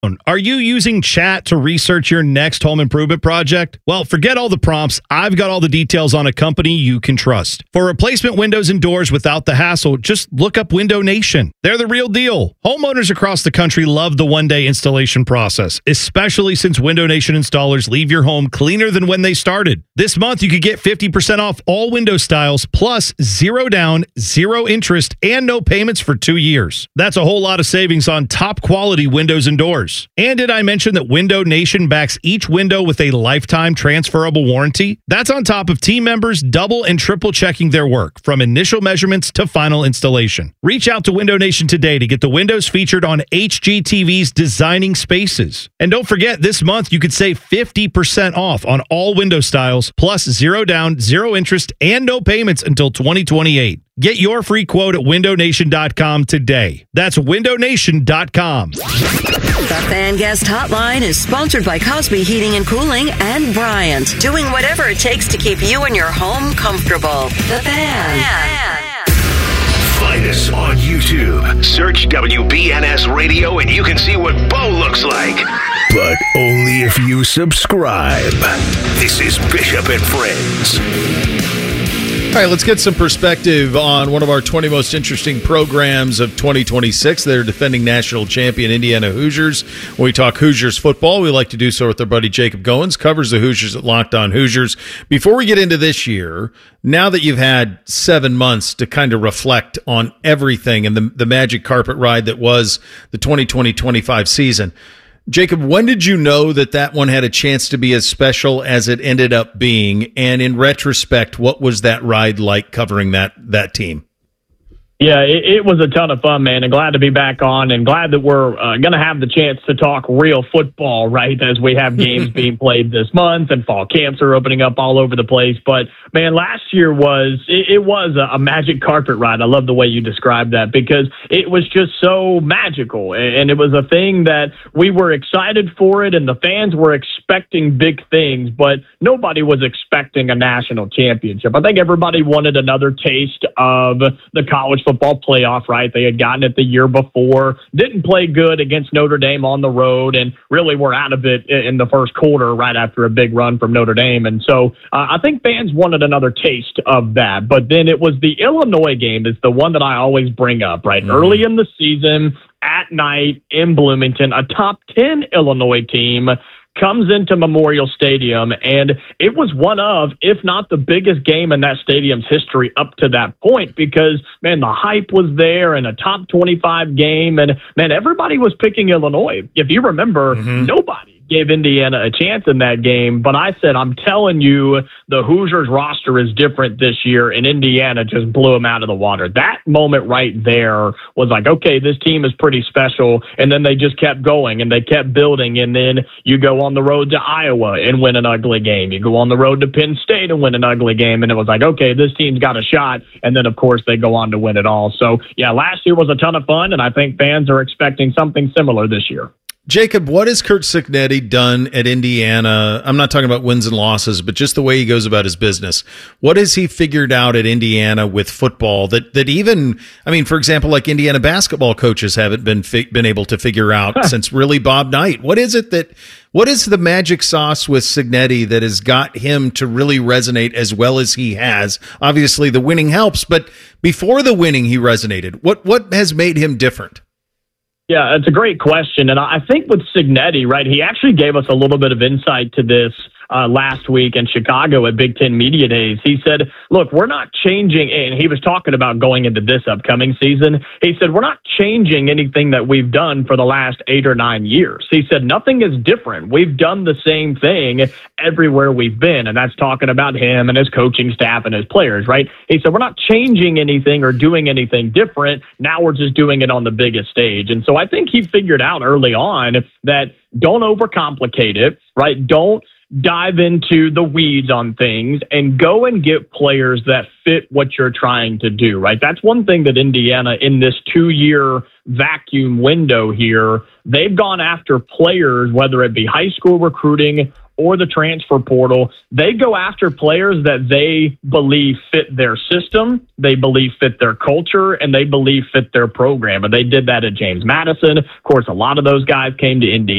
Are you using chat to research your next home improvement project? Well, forget all the prompts. I've got all the details on a company you can trust. For replacement windows and doors without the hassle, just look up Window Nation. They're the real deal. Homeowners across the country love the one-day installation process, especially since Window Nation installers leave your home cleaner than when they started. This month, you could get 50% off all window styles, plus 0 down, 0 interest, and no payments for 2 years. That's a whole lot of savings on top-quality windows and doors. And did I mention that Window Nation backs each window with a lifetime transferable warranty? That's on top of team members double and triple checking their work, from initial measurements to final installation. Reach out to Window Nation today to get the windows featured on HGTV's Designing Spaces. And don't forget, this month you could save 50% off on all window styles, plus 0 down, 0 interest, and no payments until 2028. Get your free quote at windownation.com today. That's windownation.com. The Fan Guest Hotline is sponsored by Cosby Heating and Cooling and Bryant, doing whatever it takes to keep you and your home comfortable. The Fan. Find us on YouTube. Search WBNS Radio and you can see what Bo looks like. But only if you subscribe. This is Bishop and Friends. All right, let's get some perspective on one of our 20 most interesting programs of 2026. They're defending national champion Indiana Hoosiers. When we talk Hoosiers football, we like to do so with our buddy Jacob Goins, covers the Hoosiers at Locked On Hoosiers. Before we get into this year, now that you've had 7 months to kind of reflect on everything and the magic carpet ride that was the 2020-25 season, Jacob, when did you know that one had a chance to be as special as it ended up being? And in retrospect, what was that ride like covering that team? Yeah, it was a ton of fun, man, and glad to be back on, and glad that we're going to have the chance to talk real football, right, as we have games being played this month, and fall camps are opening up all over the place. But, man, last year was a magic carpet ride. I love the way you described that, because it was just so magical, and it was a thing that we were excited for it, and the fans were expecting big things, but nobody was expecting a national championship. I think everybody wanted another taste of the college football playoff, right? They had gotten it the year before, didn't play good against Notre Dame on the road, and really were out of it in the first quarter right after a big run from Notre Dame. And so I think fans wanted another taste of that. But then it was the Illinois game is the one that I always bring up, right? Mm-hmm. Early in the season, at night in Bloomington, a top 10 Illinois team comes into Memorial Stadium, and it was one of, if not the biggest game in that stadium's history up to that point, because, man, the hype was there and a top 25 game, and, man, everybody was picking Illinois. If you remember, nobody gave Indiana a chance in that game, but I said, I'm telling you, the Hoosiers roster is different this year, and Indiana just blew them out of the water. That moment right there was like, okay, this team is pretty special, and then they just kept going, and they kept building, and then you go on the road to Iowa and win an ugly game. You go on the road to Penn State and win an ugly game, and it was like, okay, this team's got a shot, and then, of course, they go on to win it all. So, yeah, last year was a ton of fun, and I think fans are expecting something similar this year. Jacob, what has Curt Cignetti done at Indiana? I'm not talking about wins and losses, but just the way he goes about his business. What has he figured out at Indiana with football that even, I mean, for example, like Indiana basketball coaches haven't been able to figure out since really Bob Knight? What is the magic sauce with Cignetti that has got him to really resonate as well as he has? Obviously, the winning helps, but before the winning, he resonated. What has made him different? Yeah, it's a great question. And I think with Cignetti, right, he actually gave us a little bit of insight to this last week in Chicago at Big Ten Media Days. He said, look, we're not changing, and he was talking about going into this upcoming season. He said, we're not changing anything that we've done for the last 8 or 9 years. He said, nothing is different. We've done the same thing everywhere we've been, and that's talking about him and his coaching staff and his players, right? He said, we're not changing anything or doing anything different. Now we're just doing it on the biggest stage. And so I think he figured out early on that don't overcomplicate it, right? Don't dive into the weeds on things, and go and get players that fit what you're trying to do, right? That's one thing that Indiana, in this 2-year vacuum window here, they've gone after players, whether it be high school recruiting or the transfer portal. They go after players that they believe fit their system, they believe fit their culture, and they believe fit their program. And they did that at James Madison. Of course, a lot of those guys came to Indiana.